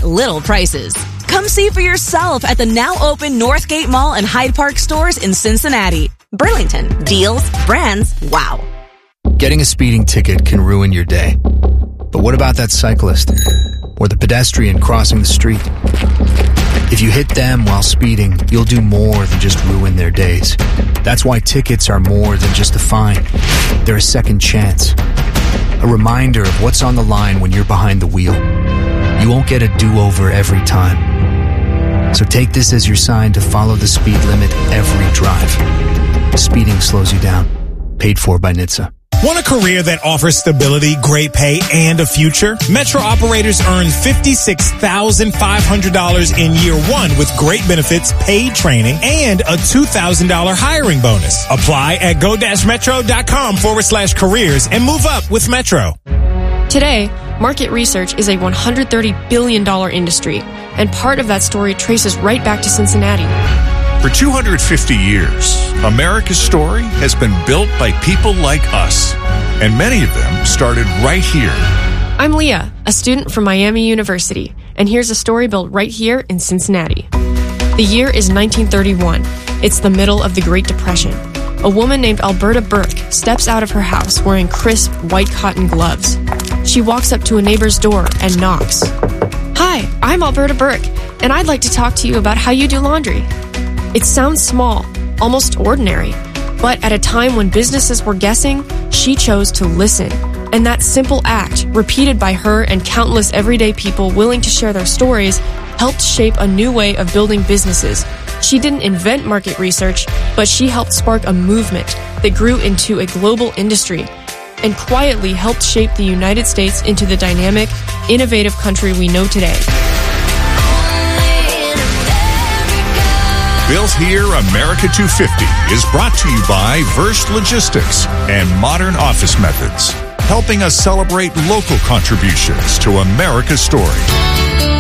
at little prices. Come see for yourself at the now open Northgate Mall and Hyde Park stores in Cincinnati. Burlington. Deals, brands, wow. Getting a speeding ticket can ruin your day. But what about that cyclist? Or the pedestrian crossing the street? If you hit them while speeding, you'll do more than just ruin their days. That's why tickets are more than just a fine. They're a second chance. A reminder of what's on the line when you're behind the wheel. You won't get a do-over every time. So take this as your sign to follow the speed limit every drive. Speeding slows you down. Paid for by NHTSA. Want a career that offers stability, great pay, and a future? Metro operators earn $56,500 in year one with great benefits, paid training, and a $2,000 hiring bonus. Apply at go-metro.com/careers and move up with Metro. Today, market research is a $130 billion industry, and part of that story traces right back to Cincinnati. For 250 years, America's story has been built by people like us, and many of them started right here. I'm Leah, a student from Miami University, and here's a story built right here in Cincinnati. The year is 1931. It's the middle of the Great Depression. A woman named Alberta Burke steps out of her house wearing crisp white cotton gloves. She walks up to a neighbor's door and knocks. "Hi, I'm Alberta Burke, and I'd like to talk to you about how you do laundry." It sounds small, almost ordinary, but at a time when businesses were guessing, she chose to listen. And that simple act, repeated by her and countless everyday people willing to share their stories, helped shape a new way of building businesses. She didn't invent market research, but she helped spark a movement that grew into a global industry and quietly helped shape the United States into the dynamic, innovative country we know today. Built Here America 250 is brought to you by Verst Logistics and Modern Office Methods, helping us celebrate local contributions to America's story.